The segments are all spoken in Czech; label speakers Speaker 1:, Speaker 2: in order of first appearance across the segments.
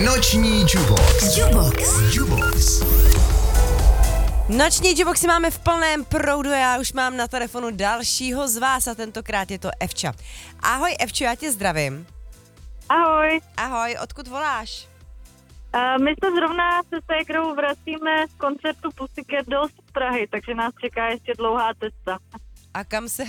Speaker 1: Noční Jubox. Jubox.
Speaker 2: Noční Juboxy máme v plném proudu, já už mám na telefonu dalšího z vás a tentokrát je to Evča. Ahoj Evčo, já tě zdravím.
Speaker 3: Ahoj.
Speaker 2: Ahoj, odkud voláš?
Speaker 3: My se zrovna se ségrou vracíme z koncertu Pussycat Dolls z Prahy, takže nás čeká ještě dlouhá cesta.
Speaker 2: A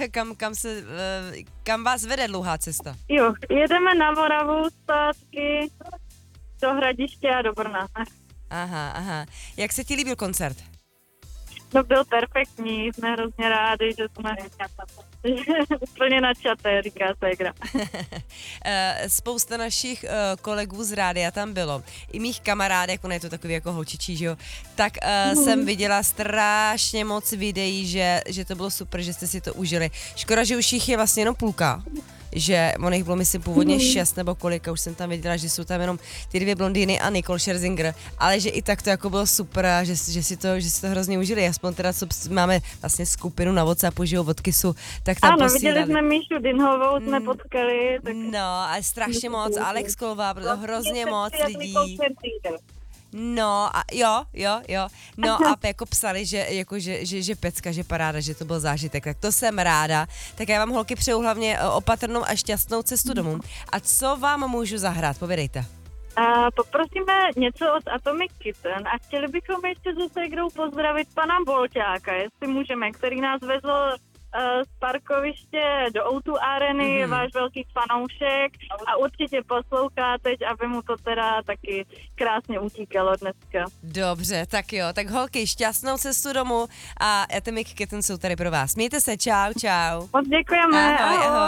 Speaker 2: kam vás vede dlouhá cesta?
Speaker 3: Jo, jedeme na Moravu zpátky do Hradiště a do Brna.
Speaker 2: Aha. Jak se ti líbil koncert?
Speaker 3: No byl perfektní, jsme hrozně rádi, že jsme úplně nadšaté, říká ségra.
Speaker 2: Spousta našich kolegů z rádia tam bylo. I mých kamarádek, ono je to takový jako holčičí, že jo? Tak jsem viděla strašně moc videí, že to bylo super, že jste si to užili. Škoda, že už jich je vlastně jenom půlka. Že on jich bylo, myslím, původně 6 nebo kolik, už jsem tam viděla, že jsou tam jenom ty 2 blondýny a Nicole Scherzinger, ale že i tak to jako bylo super a že si to hrozně užili, aspoň teda, co máme vlastně skupinu na WhatsAppu, že jo, od Kissu, tak tam
Speaker 3: ano,
Speaker 2: posílali.
Speaker 3: viděli jsme Míšu Dinhovou, jsme potkali. Tak...
Speaker 2: No, a strašně moc, Alex Kolva, hrozně moc lidí. No a jo. No a jako psali, že pecka, že paráda, že to byl zážitek, tak to jsem ráda. Tak já vám holky přeju hlavně opatrnou a šťastnou cestu domů. A co vám můžu zahrát, povědejte.
Speaker 3: Poprosíme něco od Atomic Kitten a chtěli bychom ještě se ségrou pozdravit pana Bolťáka, jestli můžeme, který nás vezl z parkoviště do O2 Areny, je váš velký fanoušek a určitě poslouchá teď, aby mu to teda taky krásně utíkalo dneska.
Speaker 2: Dobře, tak jo, tak holky, šťastnou cestu domů a Atomic Kitten jsou tady pro vás. Mějte se, čau.
Speaker 3: Moc děkujeme,
Speaker 2: Ahoj.